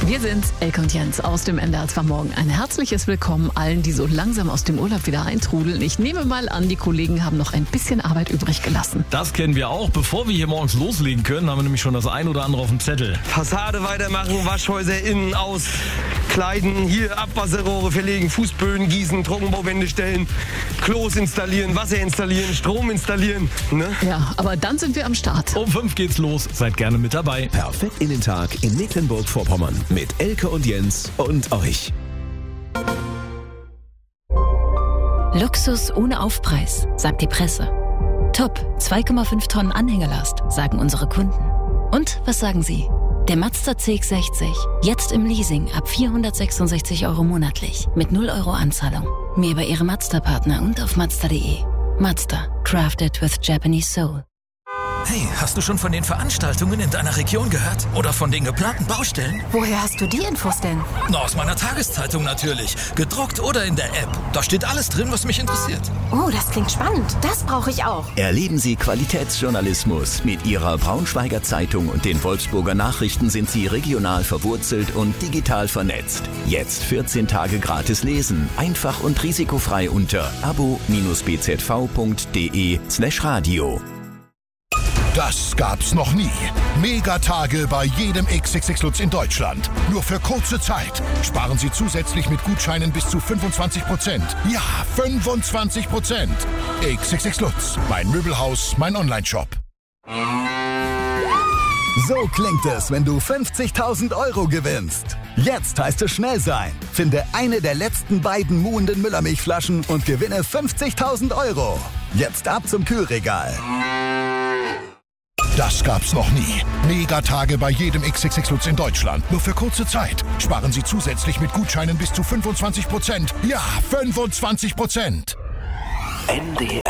Wir sind Elke und Jens aus dem NDR 2 Morgen. Ein herzliches Willkommen allen, die so langsam aus dem Urlaub wieder eintrudeln. Ich nehme mal an, die Kollegen haben noch ein bisschen Arbeit übrig gelassen. Das kennen wir auch. Bevor wir hier morgens loslegen können, haben wir nämlich schon das ein oder andere auf dem Zettel. Fassade weitermachen, Waschhäuser innen auskleiden, hier Abwasserrohre verlegen, Fußböden gießen, Trockenbauwände stellen, Klos installieren, Wasser installieren, Strom installieren. Ne? Ja, aber dann sind wir am Start. Um 5 geht's los. Seid gerne mit dabei. Perfekt in den Tag in Mecklenburg-Vorpommern mit Elke und Jens und euch. Luxus ohne Aufpreis, sagt die Presse. Top, 2,5 Tonnen Anhängerlast, sagen unsere Kunden. Und was sagen Sie? Der Mazda CX-60, jetzt im Leasing ab 466 € monatlich, mit 0 € Anzahlung. Mehr bei Ihrem Mazda-Partner und auf Mazda.de. Mazda, crafted with Japanese soul. Hey, hast du schon von den Veranstaltungen in deiner Region gehört? Oder von den geplanten Baustellen? Woher hast du die Infos denn? Na, aus meiner Tageszeitung natürlich. Gedruckt oder in der App. Da steht alles drin, was mich interessiert. Oh, das klingt spannend. Das brauche ich auch. Erleben Sie Qualitätsjournalismus. Mit Ihrer Braunschweiger Zeitung und den Wolfsburger Nachrichten sind Sie regional verwurzelt und digital vernetzt. Jetzt 14 Tage gratis lesen. Einfach und risikofrei unter abo-bzv.de/radio. Das gab's noch nie. Megatage bei jedem XXX Lutz in Deutschland. Nur für kurze Zeit. Sparen Sie zusätzlich mit Gutscheinen bis zu 25%. Ja, 25%. XXX Lutz. Mein Möbelhaus, mein Onlineshop. So klingt es, wenn du 50.000 € gewinnst. Jetzt heißt es schnell sein. Finde eine der letzten beiden muhenden Müllermilchflaschen und gewinne 50.000 €. Jetzt ab zum Kühlregal. Das gab's noch nie. Megatage bei jedem XXX Lutz in Deutschland. Nur für kurze Zeit. Sparen Sie zusätzlich mit Gutscheinen bis zu 25%. Ja, 25%. NDR